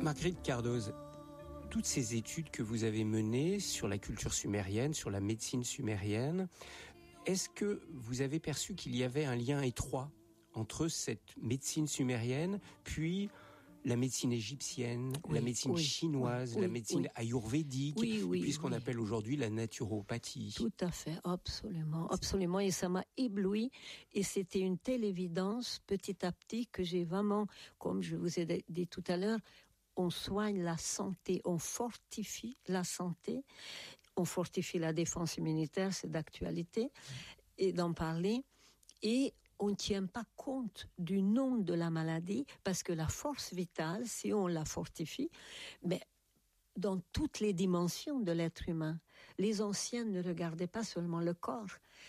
Marguerite Cardoz, toutes ces études que vous avez menées sur la culture sumérienne, sur la médecine sumérienne, est-ce que vous avez perçu qu'il y avait un lien étroit entre cette médecine sumérienne, puis la médecine égyptienne, la médecine chinoise, la médecine ayurvédique, et puis ce qu'on appelle aujourd'hui la naturopathie? Tout à fait, absolument, absolument. Et ça m'a ébloui. Et c'était une telle évidence, petit à petit, que j'ai vraiment, comme je vous ai dit tout à l'heure, on soigne la santé, on fortifie la santé, on fortifie la défense immunitaire, c'est d'actualité, et d'en parler. Et on ne tient pas compte du nom de la maladie, parce que la force vitale, si on la fortifie, mais dans toutes les dimensions de l'être humain. Les anciens ne regardaient pas seulement le corps,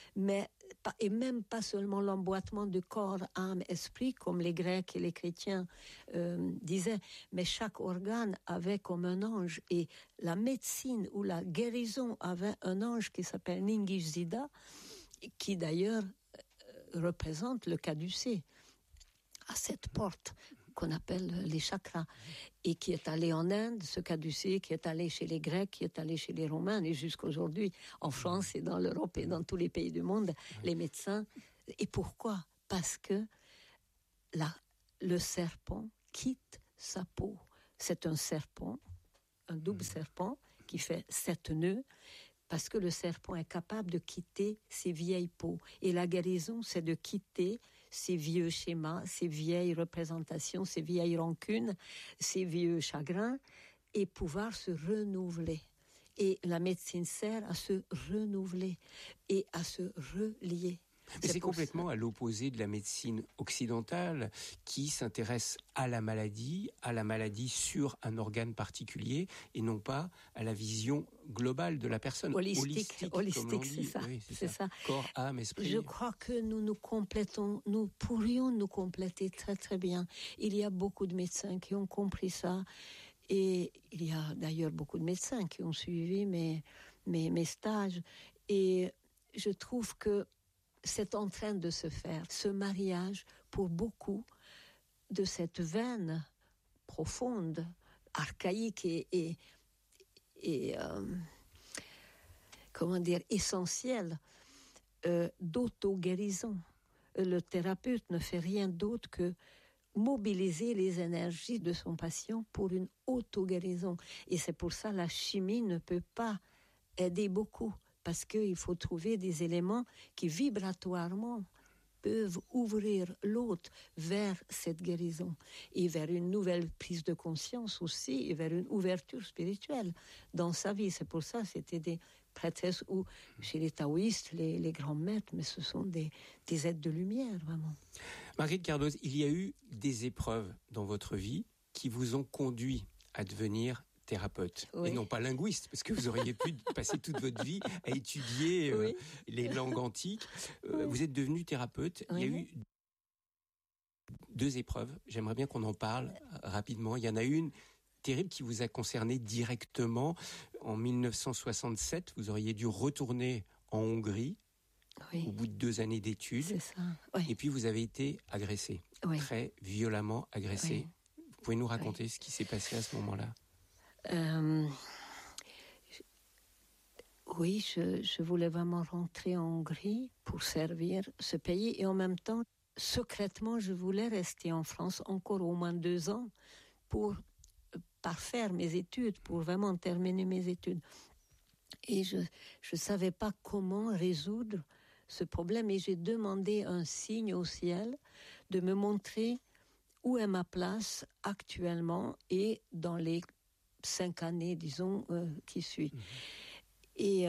et même pas seulement l'emboîtement de corps, âme, esprit, comme les Grecs et les chrétiens disaient, mais chaque organe avait comme un ange, et la médecine ou la guérison avait un ange qui s'appelle Ningishzida, qui d'ailleurs représente le caducée à cette porte qu'on appelle les chakras, et qui est allé en Inde, ce caducée, qui est allé chez les Grecs, qui est allé chez les Romains, et jusqu'aujourd'hui en France et dans l'Europe et dans tous les pays du monde, les médecins. Et pourquoi? Parce que le serpent quitte sa peau. C'est un serpent, un double serpent qui fait 7 nœuds, parce que le serpent est capable de quitter ses vieilles peaux. Et la guérison, c'est de quitter ces vieux schémas, ces vieilles représentations, ces vieilles rancunes, ces vieux chagrins, et pouvoir se renouveler. Et la médecine sert à se renouveler et à se relier. Mais c'est complètement à l'opposé de la médecine occidentale qui s'intéresse à la maladie sur un organe particulier, et non pas à la vision globale de la personne. Holistique, c'est ça. Oui, c'est ça. Corps, âme, esprit. Je crois que nous pourrions nous compléter très très bien. Il y a beaucoup de médecins qui ont compris ça. Et il y a d'ailleurs beaucoup de médecins qui ont suivi mes stages. Et je trouve que c'est en train de se faire, ce mariage, pour beaucoup, de cette veine profonde, archaïque et essentielle d'auto-guérison. Le thérapeute ne fait rien d'autre que mobiliser les énergies de son patient pour une auto-guérison. Et c'est pour ça que la chimie ne peut pas aider beaucoup, parce qu'il faut trouver des éléments qui vibratoirement peuvent ouvrir l'autre vers cette guérison et vers une nouvelle prise de conscience aussi, et vers une ouverture spirituelle dans sa vie. C'est pour ça que c'était des prêtresses, ou chez les taoïstes, les grands maîtres, mais ce sont des êtres de lumière, vraiment. Marguerite Cardoz, il y a eu des épreuves dans votre vie qui vous ont conduit à devenir thérapeute, et non pas linguiste, parce que vous auriez pu passer toute votre vie à étudier les langues antiques. Vous êtes devenu thérapeute. Il y a eu 2 épreuves. J'aimerais bien qu'on en parle rapidement. Il y en a une terrible qui vous a concerné directement. En 1967, vous auriez dû retourner en Hongrie au bout de 2 années d'études. C'est ça. Oui. Et puis vous avez été agressé, très violemment agressé. Vous pouvez nous raconter ce qui s'est passé à ce moment-là? Je voulais vraiment rentrer en Hongrie pour servir ce pays, et en même temps, secrètement, je voulais rester en France encore au moins 2 ans pour parfaire mes études, pour vraiment terminer mes études. Et je ne savais pas comment résoudre ce problème, et j'ai demandé un signe au ciel de me montrer où est ma place actuellement et dans les 5 années, disons, qui suivent. Et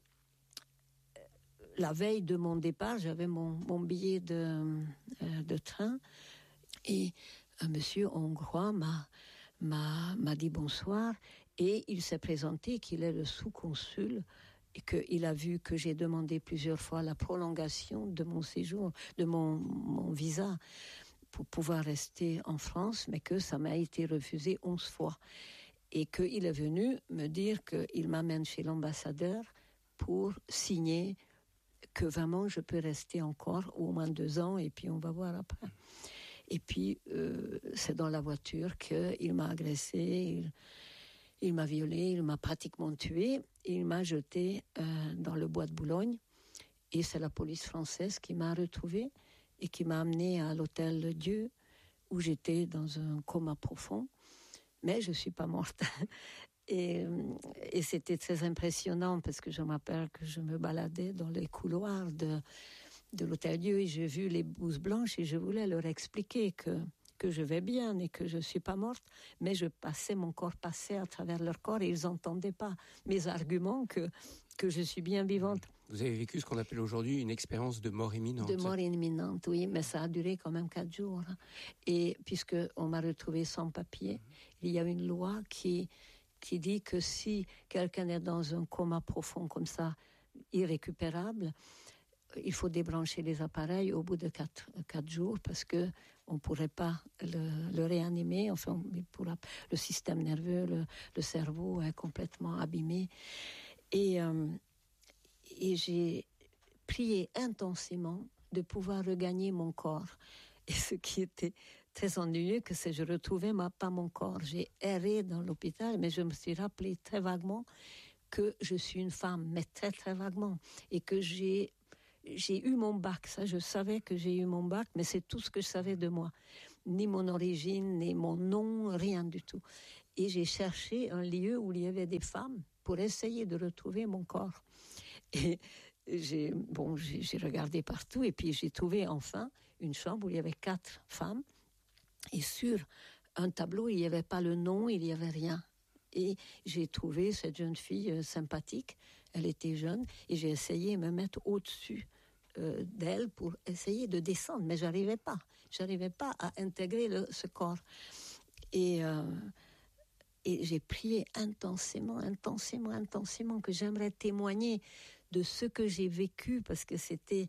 la veille de mon départ, j'avais mon billet de train, et un monsieur hongrois m'a dit bonsoir, et il s'est présenté qu'il est le sous-consul, et qu'il a vu que j'ai demandé plusieurs fois la prolongation de mon séjour, de mon visa, pour pouvoir rester en France, mais que ça m'a été refusé 11 fois. Et qu'il est venu me dire qu'il m'amène chez l'ambassadeur pour signer que vraiment je peux rester encore au moins 2 ans, et puis on va voir après. Et puis, c'est dans la voiture qu'il m'a agressée, il m'a violée, il m'a pratiquement tuée. Il m'a jetée dans le bois de Boulogne. Et c'est la police française qui m'a retrouvée et qui m'a amenée à l'hôtel Dieu, où j'étais dans un coma profond. Mais je ne suis pas morte. Et c'était très impressionnant parce que je me rappelle que je me baladais dans les couloirs de l'Hôtel Dieu et j'ai vu les blouses blanches et je voulais leur expliquer que je vais bien et que je ne suis pas morte, mais mon corps passait à travers leur corps et ils n'entendaient pas mes arguments que je suis bien vivante. Vous avez vécu ce qu'on appelle aujourd'hui une expérience de mort imminente. De mort imminente, oui, mais ça a duré quand même 4 jours. Et puisqu'on m'a retrouvée sans papier, il y a une loi qui dit que si quelqu'un est dans un coma profond comme ça, irrécupérable, il faut débrancher les appareils au bout de 4 jours parce qu'on ne pourrait pas le réanimer. Enfin, le système nerveux, le cerveau est complètement abîmé. Et j'ai prié intensément de pouvoir regagner mon corps. Et ce qui était très ennuyeux, c'est que je retrouvais pas mon corps. J'ai erré dans l'hôpital, mais je me suis rappelé très vaguement que je suis une femme, mais très très vaguement, et que j'ai eu mon bac. Ça, je savais que j'ai eu mon bac, mais c'est tout ce que je savais de moi. Ni mon origine, ni mon nom, rien du tout. Et j'ai cherché un lieu où il y avait des femmes pour essayer de retrouver mon corps. Et j'ai regardé partout et puis j'ai trouvé enfin une chambre où il y avait 4 femmes et sur un tableau il n'y avait pas le nom, il n'y avait rien. Et j'ai trouvé cette jeune fille sympathique, elle était jeune et j'ai essayé de me mettre au-dessus d'elle pour essayer de descendre, mais j'arrivais pas à intégrer ce corps. Et j'ai prié intensément que j'aimerais témoigner de ce que j'ai vécu, parce que c'était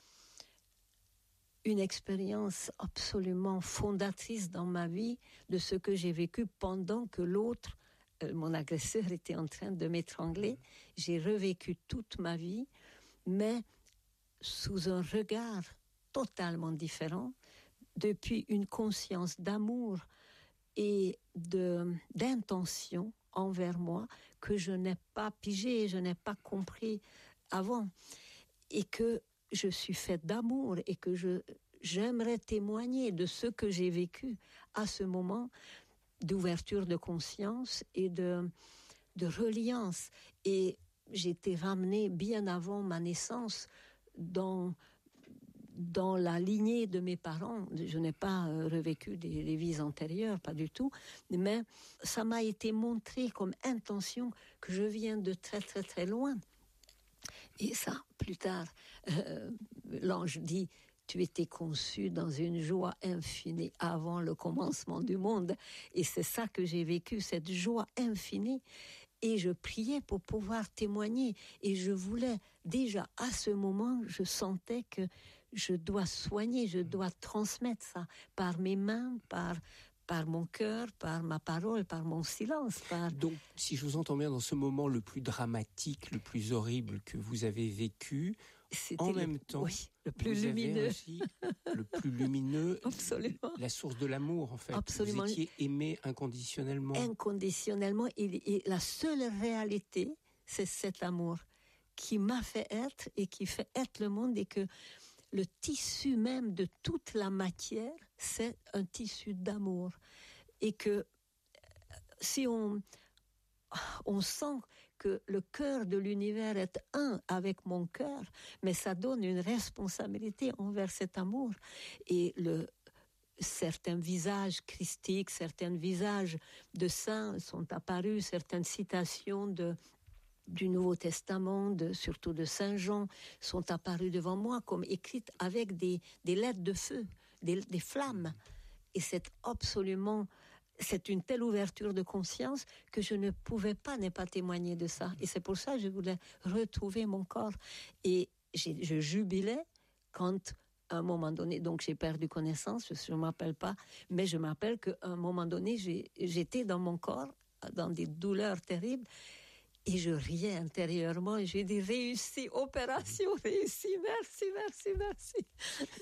une expérience absolument fondatrice dans ma vie de ce que j'ai vécu pendant que l'autre, mon agresseur, était en train de m'étrangler. J'ai revécu toute ma vie, mais sous un regard totalement différent, depuis une conscience d'amour et d'intention envers moi que je n'ai pas pigé, je n'ai pas compris avant, et que je suis faite d'amour et que j'aimerais témoigner de ce que j'ai vécu à ce moment d'ouverture de conscience et de reliance. Et j'ai été ramenée bien avant ma naissance dans la lignée de mes parents. Je n'ai pas revécu des vies antérieures, pas du tout, mais ça m'a été montré comme intention que je viens de très très très loin. Et ça, plus tard, l'ange dit: tu étais conçu dans une joie infinie avant le commencement du monde. Et c'est ça que j'ai vécu, cette joie infinie. Et je priais pour pouvoir témoigner. Et je voulais, déjà à ce moment, je sentais que je dois soigner, je dois transmettre ça par mes mains, par mon cœur, par ma parole, par mon silence. Donc, si je vous entends bien, dans ce moment le plus dramatique, le plus horrible que vous avez vécu, en même temps, le plus lumineux. Avez aussi le plus lumineux, absolument. La source de l'amour, en fait. Absolument. Vous étiez aimé inconditionnellement. Inconditionnellement, et la seule réalité, c'est cet amour qui m'a fait être et qui fait être le monde, et que le tissu même de toute la matière, c'est un tissu d'amour. Et que si on sent que le cœur de l'univers est un avec mon cœur, mais ça donne une responsabilité envers cet amour. Et certains visages christiques, certains visages de saints sont apparus, certaines citations du Nouveau Testament, surtout de Saint Jean, sont apparues devant moi comme écrites avec des lettres de feu, des flammes. Et c'est une telle ouverture de conscience que je ne pouvais pas ne pas témoigner de ça. Et c'est pour ça que je voulais retrouver mon corps. Et je jubilais quand, à un moment donné, donc j'ai perdu connaissance, je ne m'appelle pas, mais je m'appelle qu'à un moment donné, j'étais dans mon corps, dans des douleurs terribles, et je riais intérieurement et j'ai dit: réussi, opération réussie, merci.